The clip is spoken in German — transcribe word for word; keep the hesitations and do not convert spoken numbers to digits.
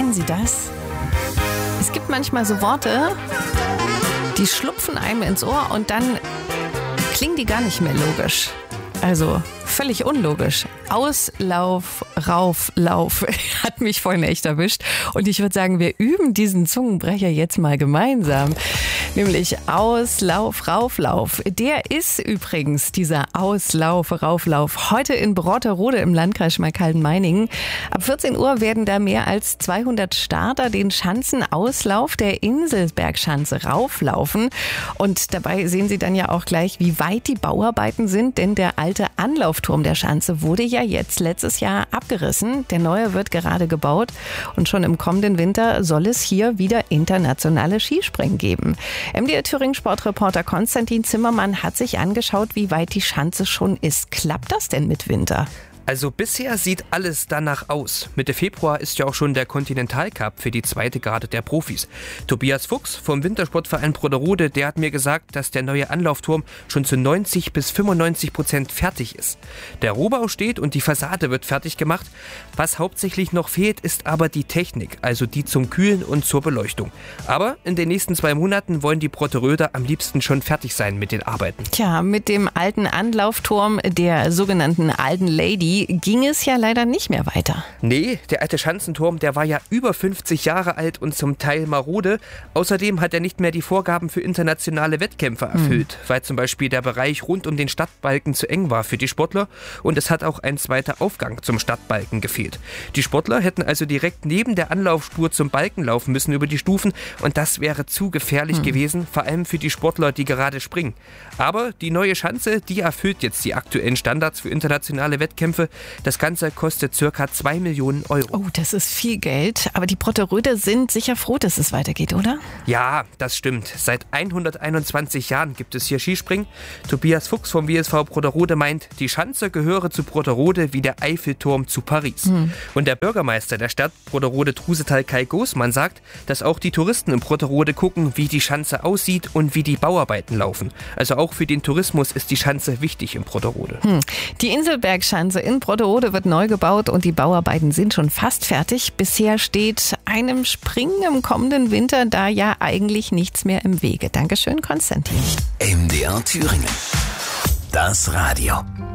Kennen Sie das? Es gibt manchmal so Worte, die schlupfen einem ins Ohr und dann klingen die gar nicht mehr logisch. Also völlig unlogisch. Auslauf, Rauf, Lauf hat mich vorhin echt erwischt. Und ich würde sagen, wir üben diesen Zungenbrecher jetzt mal gemeinsam. Nämlich Auslauf, Rauflauf. Der ist übrigens dieser Auslauf, Rauflauf heute in Brotterode im Landkreis Schmalkalden-Meiningen. Ab vierzehn Uhr werden da mehr als zweihundert Starter den Schanzenauslauf der Inselbergschanze rauflaufen. Und dabei sehen Sie dann ja auch gleich, wie weit die Bauarbeiten sind, denn der alte Anlaufturm der Schanze wurde ja jetzt letztes Jahr abgerissen. Der neue wird gerade gebaut und schon im kommenden Winter soll es hier wieder internationale Skispringen geben. M D R Thüringen Sportreporter Konstantin Zimmermann hat sich angeschaut, wie weit die Schanze schon ist. Klappt das denn mit Winter? Also bisher sieht alles danach aus. Mitte Februar ist ja auch schon der Continental-Cup für die zweite Garde der Profis. Tobias Fuchs vom Wintersportverein Brotterode, der hat mir gesagt, dass der neue Anlaufturm schon zu neunzig bis fünfundneunzig Prozent fertig ist. Der Rohbau steht und die Fassade wird fertig gemacht. Was hauptsächlich noch fehlt, ist aber die Technik, also die zum Kühlen und zur Beleuchtung. Aber in den nächsten zwei Monaten wollen die Brotteröder am liebsten schon fertig sein mit den Arbeiten. Tja, mit dem alten Anlaufturm der sogenannten Alten Lady ging es ja leider nicht mehr weiter. Nee, der alte Schanzenturm, der war ja über fünfzig Jahre alt und zum Teil marode. Außerdem hat er nicht mehr die Vorgaben für internationale Wettkämpfe erfüllt, hm. weil zum Beispiel der Bereich rund um den Stadtbalken zu eng war für die Sportler und es hat auch ein zweiter Aufgang zum Stadtbalken gefehlt. Die Sportler hätten also direkt neben der Anlaufspur zum Balken laufen müssen über die Stufen und das wäre zu gefährlich hm. gewesen, vor allem für die Sportler, die gerade springen. Aber die neue Schanze, die erfüllt jetzt die aktuellen Standards für internationale Wettkämpfe. Das Ganze kostet circa zwei Millionen Euro. Oh, das ist viel Geld. Aber die Brotteröder sind sicher froh, dass es weitergeht, oder? Ja, das stimmt. Seit hunderteinundzwanzig Jahren gibt es hier Skispringen. Tobias Fuchs vom W S V Brotterode meint, die Schanze gehöre zu Brotterode wie der Eiffelturm zu Paris. Hm. Und der Bürgermeister der Stadt Brotterode Trusetal Kai Gosmann sagt, dass auch die Touristen in Brotterode gucken, wie die Schanze aussieht und wie die Bauarbeiten laufen. Also auch für den Tourismus ist die Schanze wichtig in Brotterode. Hm. Die Inselbergschanze in Brotterode wird neu gebaut und die Bauarbeiten sind schon fast fertig. Bisher steht einem Springen im kommenden Winter da ja eigentlich nichts mehr im Wege. Dankeschön, Konstantin. M D R Thüringen. Das Radio.